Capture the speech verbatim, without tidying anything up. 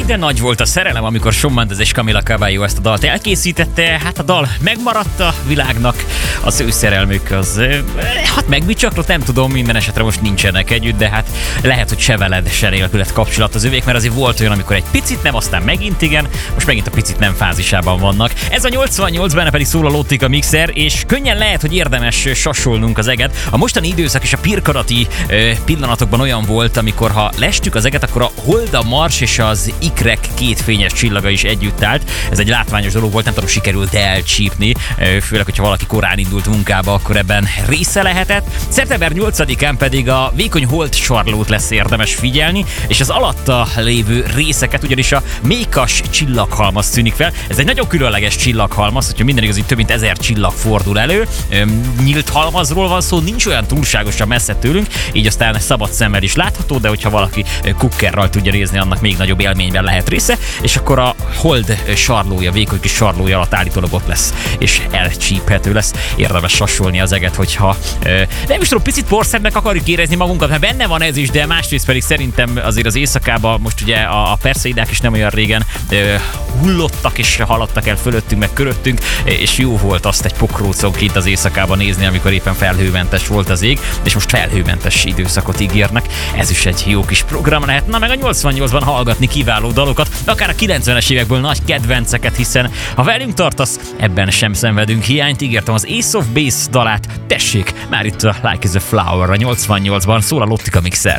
de nagy volt a szerelem, amikor Shawn Mendes és Camila Cabello ezt a dalt elkészítette. Hát a dal megmaradt a világnak, az ő szerelmük az, hát megbicsaklott, nem tudom, minden esetre most nincsenek együtt, de hát lehet, hogy se veled, se nélkület kapcsolat az övék, mert azért volt olyan, amikor egy picit nem, aztán megint igen, most megint a picit nem fázisában vannak. Ez a nyolcvannyolc, benne pedig szól a Lottika Mixer, és könnyen lehet, hogy érdemes sasolnunk az eget. A mostani időszak és a pirkarati ö, pillanatokban olyan volt, amikor ha lestük az eget, akkor a Hold, a Mars és az ikrek két fényes csillaga is együtt állt. Ez egy látványos dolog volt, nem tudom, sikerült elcsípni, főleg, hogyha valaki korán indult munkába, akkor ebben része lehetett. Szeptember nyolcadikán pedig a vékony Hold sarlót lesz érdemes figyelni, és az alatta lévő részeket, ugyanis a mékas csillaghalmaz tűnik fel. Ez egy nagyon különleges csillaghalmaz, hogyha minden igaz, hogy több mint ezer csillag fordul elő. Nyílt halmazról van szó, nincs olyan túlságosan messze tőlünk, így aztán szabad szemmel is látható, de hogyha valaki kukkerral tudja nézni, annak még nagyobb élményben lehet része, és akkor a Hold sarlója, vékony kis sarlója alatt állítólag ott lesz, és elcsíphető lesz. Érdemes sasolni az eget, hogyha nem is tudom, picit porszebbnek akarjuk érezni magunkat, mert benne van ez is, de másrészt pedig szerintem azért az éjszakában most ugye a, a perszeidák is nem olyan régen hullottak és haladtak el fölöttünk, meg köröttünk, és jó volt azt egy pokróconként az éjszakában nézni, amikor éppen felhőmentes volt az ég, és most felhőmentes időszakot ígérnek. Ez is egy jó kis program lehet. Na meg a nyolcvannyolcban hallgatni kiváló dalokat, akár a kilencvenes évekből nagy kedvenceket, hiszen ha velünk tartasz, ebben sem szenvedünk hiányt. Ígértem az Ace of Base dalát, tessék, már itt a Like is a Flower a nyolcvannyolcban szól a Lottika Mixer.